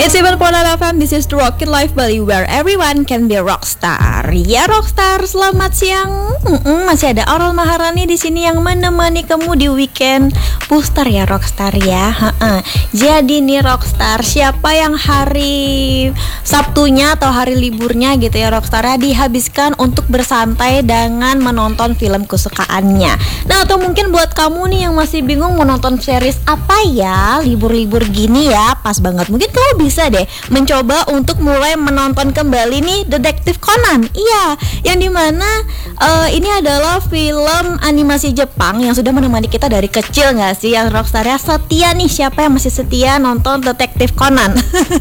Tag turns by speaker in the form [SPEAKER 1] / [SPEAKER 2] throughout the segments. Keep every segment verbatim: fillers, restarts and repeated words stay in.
[SPEAKER 1] It's even Pona F M, this is the Rocket Life Bali where everyone can be a rockstar. Ya rockstar, selamat siang. Mm-mm, masih ada Aurel Maharani di sini yang menemani kamu di weekend booster ya rockstar ya. Ha-ha. Jadi nih rockstar, siapa yang hari Sabtunya atau hari liburnya gitu ya rockstar ya dihabiskan untuk bersantai dengan menonton film kesukaannya. Nah atau mungkin buat kamu nih yang masih bingung mau nonton series apa ya libur-libur gini ya, pas banget. Mungkin kamu bisa deh mencoba untuk mulai menonton kembali nih Detektif Conan. Iya, yang dimana uh, ini adalah film animasi Jepang yang sudah menemani kita dari kecil nggak sih yang rockstar ya setia nih. Siapa yang masih setia nonton Detektif Conan?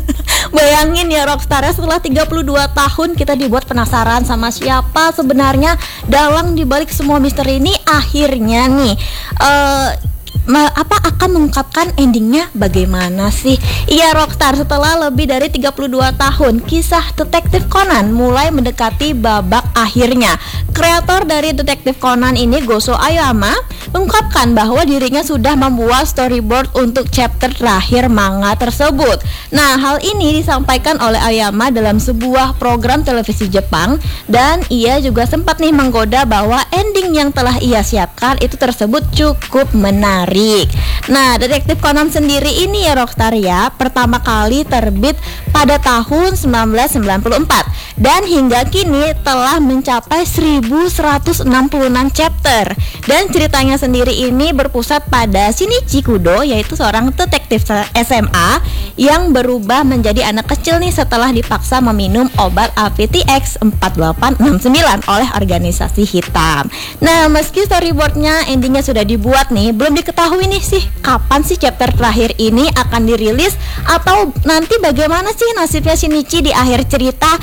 [SPEAKER 1] Bayangin ya rockstar ya, setelah tiga puluh dua tahun kita dibuat penasaran sama siapa sebenarnya dalang dibalik semua misteri ini. Akhirnya nih uh, Ma, apa akan mengungkapkan endingnya bagaimana sih? Iya rockstar, setelah lebih dari tiga puluh dua tahun kisah Detektif Conan mulai mendekati babak akhirnya. Kreator dari Detektif Conan ini, Gosho Aoyama, mengungkapkan bahwa dirinya sudah membuat storyboard untuk chapter terakhir manga tersebut. Nah, hal ini disampaikan oleh Aoyama dalam sebuah program televisi Jepang, dan ia juga sempat nih menggoda bahwa ending yang telah ia siapkan itu tersebut cukup menarik. Nah, Detektif Conan sendiri ini ya rockstar ya, pertama kali terbit pada tahun seribu sembilan ratus sembilan puluh empat dan hingga kini telah mencapai seribu seratus enam puluh enam chapter. Dan ceritanya sendiri ini berpusat pada Shinichi Kudo, yaitu seorang detektif S M A yang berubah menjadi anak kecil nih setelah dipaksa meminum obat A V T X empat delapan enam sembilan oleh organisasi hitam. Nah, meski storyboardnya endingnya sudah dibuat nih, belum diketahui nih sih kapan sih chapter terakhir ini akan dirilis atau nanti bagaimana sih nasibnya Shinichi di akhir cerita.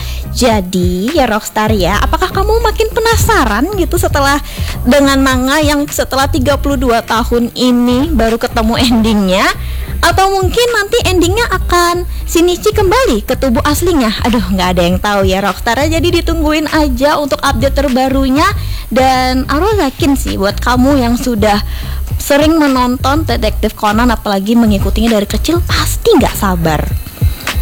[SPEAKER 1] Jadi ya rockstar ya, apakah kamu makin penasaran gitu setelah dengan manga yang setelah tiga puluh dua tahun ini baru ketemu endingnya? Atau mungkin nanti endingnya akan Shinichi kembali ke tubuh aslinya? Aduh, nggak ada yang tahu ya rockstar. Jadi ditungguin aja untuk update terbarunya. Dan Aurel yakin sih buat kamu yang sudah sering menonton Detektif Conan apalagi mengikutinya dari kecil pasti nggak sabar.